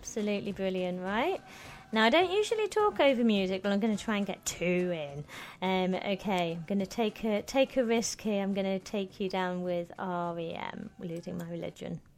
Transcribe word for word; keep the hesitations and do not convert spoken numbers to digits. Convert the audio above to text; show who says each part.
Speaker 1: absolutely brilliant, right? Now, I don't usually talk over music, but I'm going to try and get two in. Um, okay, I'm going to take a take a risk here. I'm going to take you down with R E M, Losing My Religion.